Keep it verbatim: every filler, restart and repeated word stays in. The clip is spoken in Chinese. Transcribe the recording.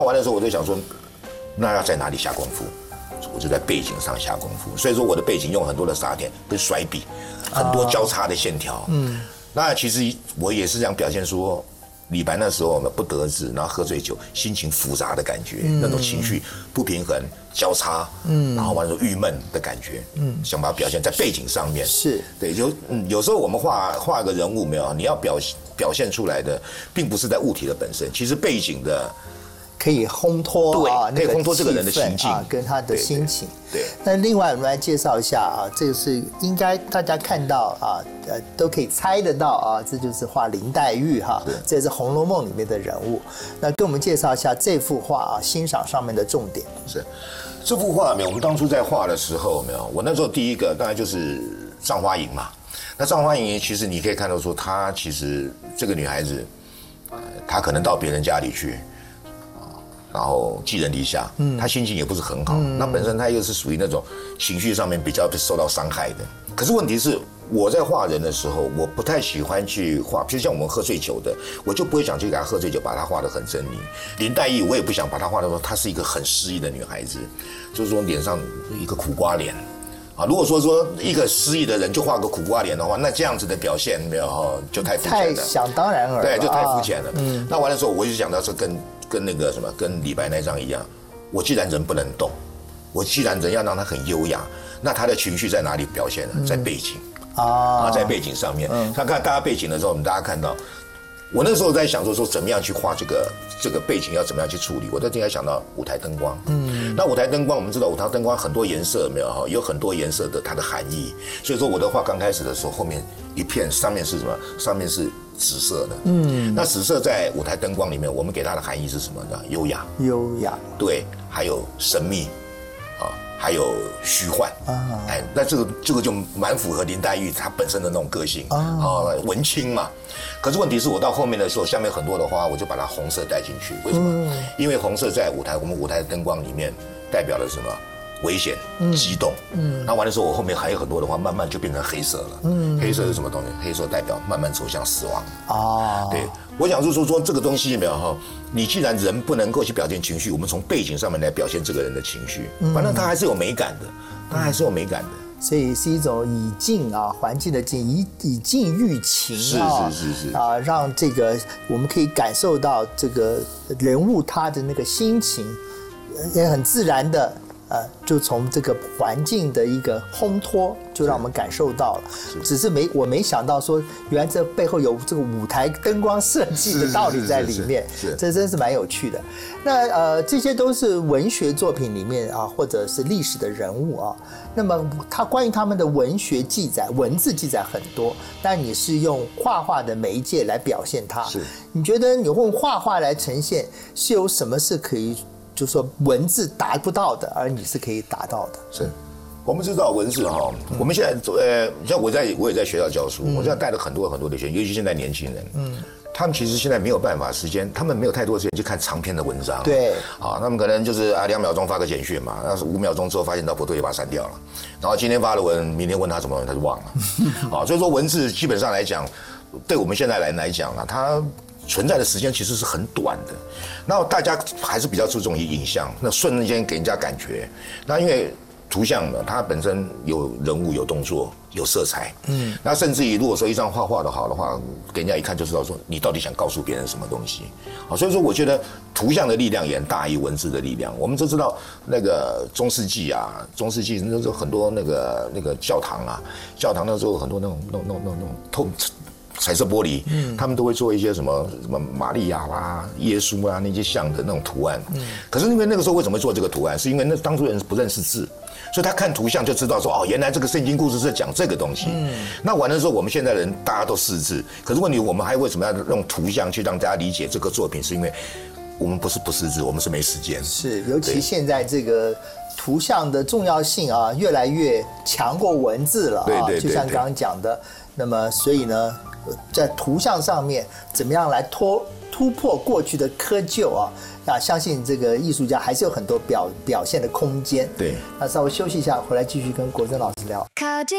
完的时候，我就想说，那要在哪里下功夫？我就在背景上下功夫。所以说我的背景用很多的撒点跟甩笔，很多交叉的线条。嗯，那其实我也是这样表现说。李白那时候不得志，然后喝醉酒，心情复杂的感觉，嗯、那种情绪不平衡、交叉，嗯，然后完了郁闷的感觉，嗯，想把它表现在背景上面。 是对，就嗯，有时候我们画画个人物没有，你要表表现出来的，并不是在物体的本身，其实背景的。 可以烘托啊， 可以烘托这个人的心境啊，跟他的心情。 对。 那另外我们来介绍一下啊，这个是应该大家看到啊，呃，都可以猜得到啊，这就是画林黛玉哈，这也是《红楼梦》里面的人物。那跟我们介绍一下这幅画啊，欣赏上面的重点。 是，这幅画没有，我们当初在画的时候没有，我那时候第一个当然就是葬花吟嘛。那葬花吟其实你可以看到说，她其实这个女孩子，呃，她可能到别人家里去。然后寄人篱下，嗯，他心情也不是很好。嗯、那本身他又是属于那种情绪上面比较受到伤害的。可是问题是，我在画人的时候，我不太喜欢去画，比如像我们喝醉酒的，我就不会想去给他喝醉酒，把他画得很狰狞。林黛玉，我也不想把她画得说她是一个很失意的女孩子，就是说脸上一个苦瓜脸。啊，如果说说一个失意的人就画个苦瓜脸的话，那这样子的表现没有就太肤浅了， 太想当然尔， 对，就太肤浅了。嗯，那完了之后，我就想到是跟跟那个什么，跟李白那张一样，我既然人不能动，我既然人要让他很优雅，那他的情绪在哪里表现呢？在背景啊，在背景上面。他看大家背景的时候，我们大家看到。我那时候在想说说怎么样去画这个这个背景要怎么样去处理，我在应该想到舞台灯光。嗯，那舞台灯光我们知道舞台灯光很多颜色没有哈，有很多颜色的它的含义。所以说我的画刚开始的时候，后面一片上面是什么？上面是紫色的。嗯，那紫色在舞台灯光里面，我们给它的含义是什么呢？优雅。优雅。对，还有神秘，啊。还有虚幻啊，哎，那这个这个就蛮符合林黛玉她本身的那种个性啊，文青嘛。可是问题是我到后面的时候，下面很多的花，我就把它红色带进去。为什么？嗯、因为红色在舞台我们舞台灯光里面代表了什么？危险、激动。嗯，那完了之后，我后面还有很多的话，慢慢就变成黑色了。嗯，黑色是什么东西？黑色代表慢慢走向死亡。啊，对，我想就是说说这个东西有没有哈？你既然人不能够去表现情绪，我们从背景上面来表现这个人的情绪，反正他还是有美感的，他还是有美感的。 所以是一种以境啊，环境的境，以以境喻情啊， 是是是是啊，让这个我们可以感受到这个人物他的那个心情，也很自然的。呃，就从这个环境的一个烘托，就让我们感受到了。只是没我没想到说，原来这背后有这个舞台灯光设计的道理在里面，这真是蛮有趣的。那呃，这些都是文学作品里面啊，或者是历史的人物啊。那么他关于他们的文学记载、文字记载很多，但你是用画画的媒介来表现它。 是， 你觉得你用画画来呈现，是有什么是可以？就是说文字达不到的，而你是可以达到的。 是，我们知道文字哈，嗯、我们现在呃，像我在我也在学校教书，嗯、我现在带了很多很多的学生，尤其现在年轻人，嗯，他们其实现在没有办法时间，他们没有太多的时间去看长篇的文章。 对， 啊，他们可能就是啊两秒钟发个简讯嘛，那是五秒钟之后发现到不对，就把它删掉了。然后今天发了文，明天问他什么，他就忘了。啊，所以说文字基本上来讲，对我们现在人来讲啊，它存在的时间其实是很短的，那大家还是比较注重于影像，那瞬间给人家感觉。那因为图像呢，它本身有人物、有动作、有色彩，嗯，那甚至于如果说一张画画的好的话，给人家一看就知道说你到底想告诉别人什么东西。好，所以说我觉得图像的力量远大于文字的力量。我们都知道那个中世纪啊，中世纪那时候很多那个那个教堂啊，教堂那时候很多那种那种那种那种透。彩色玻璃，嗯，他们都会做一些什么什么玛利亚啦、耶稣啊那些像的那种图案。嗯，可是因为那个时候为什么做这个图案，是因为那当初人不认识字，所以他看图像就知道说哦，原来这个圣经故事是讲这个东西。嗯，那完了之后，我们现在人大家都识字，可是问题我们还为什么要用图像去让大家理解这个作品？是因为我们不是不识字，我们是没时间。 是，尤其现在这个图像的重要性啊，越来越强过文字了啊。 对对对对， 就像刚刚讲的，那么所以呢，在图像上面怎么样来突突破过去的窠臼啊？啊，相信这个艺术家还是有很多表表现的空间。 对， 那稍微休息一下，回来继续跟国珍老师聊。靠近